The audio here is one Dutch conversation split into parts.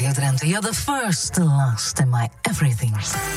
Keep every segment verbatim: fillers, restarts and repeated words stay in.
Radio Drenthe. You're the first, the last and my everything.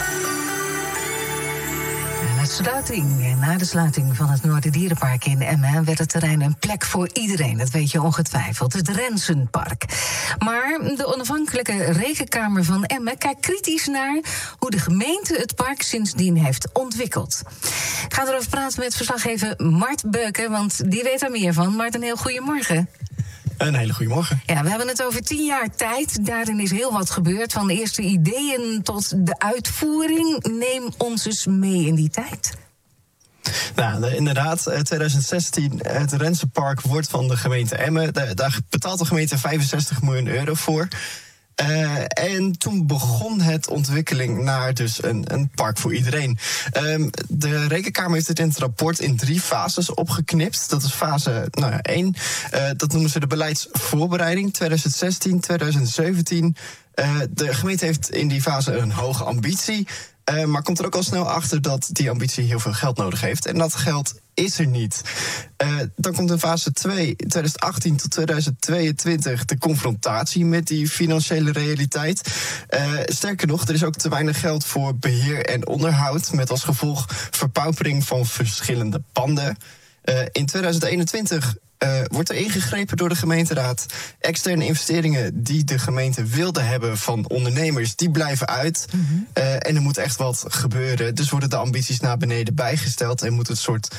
Na de sluiting, na de sluiting van het Noorderdierenpark in Emmen werd het terrein een plek voor iedereen. Dat weet je ongetwijfeld. Het Rensenpark. Maar de onafhankelijke Rekenkamer van Emmen kijkt kritisch naar hoe de gemeente het park sindsdien heeft ontwikkeld. Ik ga erover praten met verslaggever Mart Beuken, want die weet er meer van. Mart, een heel goedemorgen. Een hele goede morgen. Ja, we hebben het over tien jaar tijd. Daarin is heel wat gebeurd. Van de eerste ideeën tot de uitvoering. Neem ons eens mee in die tijd. Nou, inderdaad, twintig zestien, het Rensenpark wordt van de gemeente Emmen. Daar betaalt de gemeente vijfenzestig miljoen euro voor. Uh, en toen begon het ontwikkeling naar dus een, een park voor iedereen. Um, de Rekenkamer heeft het in het rapport in drie fases opgeknipt. Dat is fase nou ja, één. Uh, dat noemen ze de beleidsvoorbereiding twintig zestien, twintig zeventien. Uh, de gemeente heeft in die fase een hoge ambitie. Uh, maar komt er ook al snel achter dat die ambitie heel veel geld nodig heeft. En dat geld is er niet. Uh, dan komt in fase twee, twintig achttien tot twintig tweeëntwintig... de confrontatie met die financiële realiteit. Uh, sterker nog, er is ook te weinig geld voor beheer en onderhoud, met als gevolg verpaupering van verschillende panden. Uh, in twintig eenentwintig Uh, wordt er ingegrepen door de gemeenteraad. Externe investeringen die de gemeente wilde hebben van ondernemers, die blijven uit. Mm-hmm. Uh, en er moet echt wat gebeuren. Dus worden de ambities naar beneden bijgesteld en moet het soort